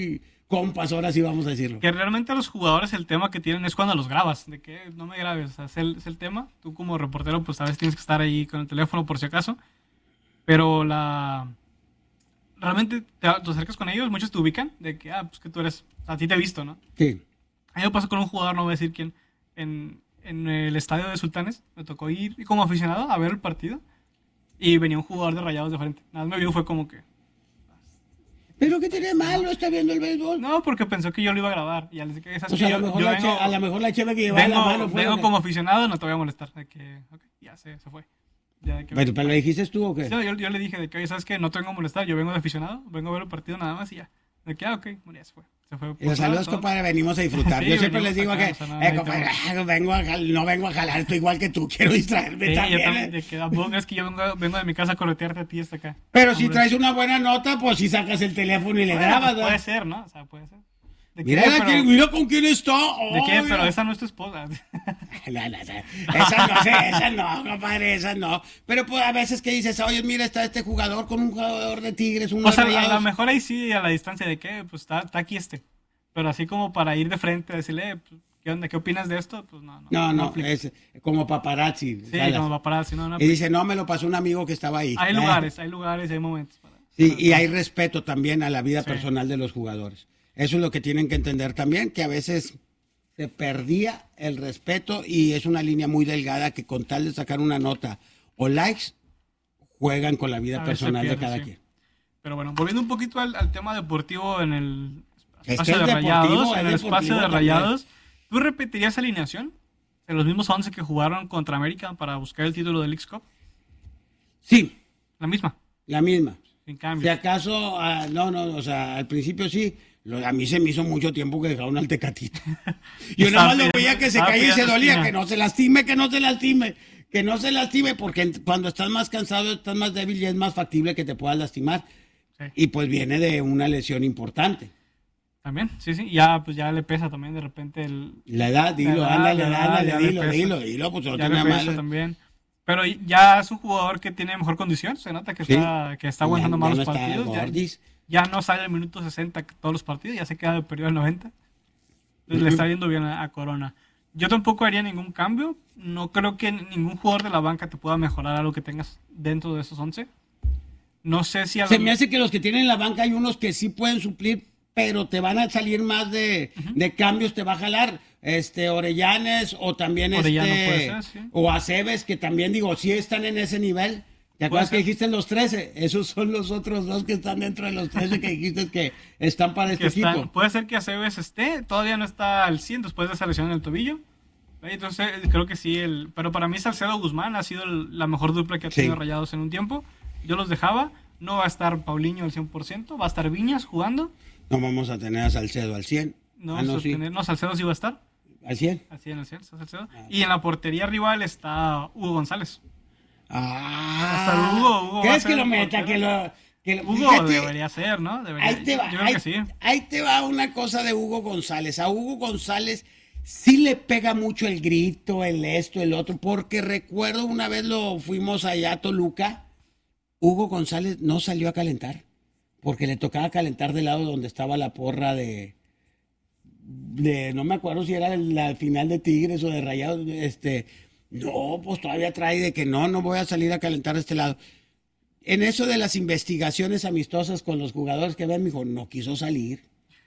compas, ahora sí vamos a decirlo. Que realmente los jugadores el tema que tienen es cuando los grabas, de que no me grabes, o sea, es el tema. Tú como reportero pues a veces tienes que estar ahí con el teléfono por si acaso, pero realmente te acercas con ellos, muchos te ubican, de que, pues que tú eres, a ti te he visto, ¿no? Sí. A mí me pasó con un jugador, no voy a decir quién, en el estadio de Sultanes, me tocó ir como aficionado a ver el partido, y venía un jugador de Rayados de frente, nada más me vio, fue como que... ¿Pero qué tiene de malo? ¿Está viendo el béisbol? No, porque pensó que yo lo iba a grabar. Y al decir que O sea, a lo mejor la cheva que llevaba en la mano fue... Vengo como aficionado, no te voy a molestar. De que, ok, ya se fue. Ya de que, ¿Pero lo dijiste tú o qué? sí, yo le dije de que, oye, ¿sabes qué? No te vengo a molestar, yo vengo de aficionado, vengo a ver el partido nada más y ya. De que, ok, bueno, ya se fue. Y los saludos, compadre, venimos a disfrutar. Sí, yo siempre les digo acá, que, o sea, no compadre, no vengo a jalar, estoy igual que tú, quiero distraerme sí, también. Yo también, de que tampoco es que yo vengo de mi casa a corretearte a ti hasta acá. Pero si traes una buena nota, pues si sacas el teléfono y le grabas, ¿no? Puede ser, ¿no? O sea, puede ser. Mira con quién está. ¿De qué? Pero esa no es tu esposa. Esa no, compadre, esa no. Pero pues a veces que dices, oye, mira, está este jugador con un jugador de Tigres, O sea, a lo mejor ahí sí, a la distancia de que, pues está aquí Pero así como para ir de frente a decirle, pues, ¿qué onda? ¿Qué opinas de esto? Pues no. No, es como paparazzi. Sí, como paparazzi, no. Y dice, no, me lo pasó un amigo que estaba ahí. Hay lugares, hay momentos. Sí, y hay respeto también a la vida personal de los jugadores. Eso es lo que tienen que entender también, que a veces se perdía el respeto y es una línea muy delgada que con tal de sacar una nota o likes, juegan con la vida personal de cada quien. Pero bueno, volviendo un poquito al tema deportivo en el espacio de Rayados, ¿tú repetirías alineación de los mismos 11 que jugaron contra América para buscar el título del X-Cup? Sí. La misma. Sin cambio. Si acaso, o sea, al principio sí. A mí se me hizo mucho tiempo que dejaron al Tecatito. Yo nada más lo veía que se caía y se dolía, que no se lastime, porque cuando estás más cansado, estás más débil y es más factible que te puedas lastimar. Sí. Y pues viene de una lesión importante. También, sí, ya le pesa también de repente la edad, dilo, dilo, pues no tiene nada malo. También. Pero ya es un jugador que tiene mejor condición, se nota que está aguantando más los partidos. Ya no sale el minuto 60 todos los partidos, ya se queda el periodo del 90. Entonces le está yendo bien a Corona. Yo tampoco haría ningún cambio. No creo que ningún jugador de la banca te pueda mejorar algo que tengas dentro de esos 11. No sé si... Se me hace que los que tienen en la banca hay unos que sí pueden suplir, pero te van a salir más de cambios, te va a jalar. Orellanes o también puede ser, sí. O Aceves, que también digo, sí están en ese nivel. ¿Te acuerdas que dijiste los 13? Esos son los otros dos que están dentro de los 13 que dijiste que están para este equipo. Puede ser que Aceves todavía no está al 100 después de esa lesión en el tobillo. Entonces creo que sí, pero para mí Salcedo Guzmán ha sido la mejor dupla que ha tenido Rayados en un tiempo. Yo los dejaba, no va a estar Paulinho al 100%, va a estar Viñas jugando. No vamos a tener a Salcedo al 100. No, Salcedo sí va a estar. ¿Al 100? Al 100, está Salcedo. Y en la portería rival está Hugo González. Hasta Hugo ¿crees que lo meta? Hugo fíjate, debería ser, ¿no? Ahí te va. Yo creo que sí. Ahí te va una cosa de Hugo González. A Hugo González sí le pega mucho el grito, el otro, porque recuerdo una vez lo fuimos allá a Toluca, Hugo González no salió a calentar, porque le tocaba calentar del lado donde estaba la porra de no me acuerdo si era la final de Tigres o de Rayados, no, pues todavía trae de que no voy a salir a calentar de este lado. En eso de las investigaciones amistosas con los jugadores que ven, me dijo, no quiso salir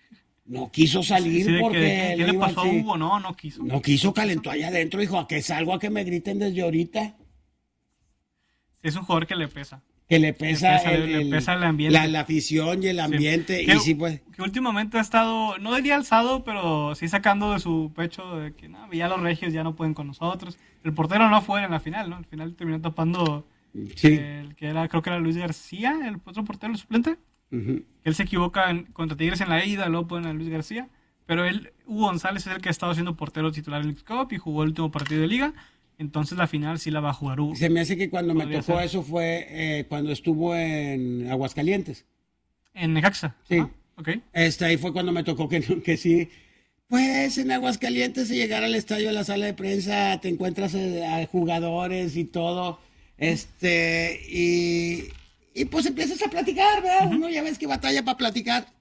porque... ¿Qué le pasó a Hugo? No quiso. No quiso, calentó allá adentro, dijo, a que salgo a que me griten desde ahorita. Es un jugador que le pesa. Que le pesa el ambiente. La afición y el ambiente. Sí. Y sí, pues. Que últimamente ha estado, no diría alzado, pero sí sacando de su pecho de que ya los regios ya no pueden con nosotros. El portero no fue en la final, ¿no? Al final terminó tapando el que creo que era Luis García, el otro portero, el suplente. Él se equivoca contra Tigres en la ida, luego ponen a Luis García. Pero Hugo González es el que ha estado siendo portero titular en el X-Cup y jugó el último partido de liga. Entonces la final sí la va a jugar Hugo. Se me hace que cuando me tocó eso fue cuando estuvo en Aguascalientes. En Necaxa. Sí. Okay. Ahí fue cuando me tocó que sí. Pues en Aguascalientes, si llegar al estadio, a la sala de prensa, te encuentras a jugadores y todo. Y pues empiezas a platicar, ¿verdad? Uno ya ves que batalla para platicar.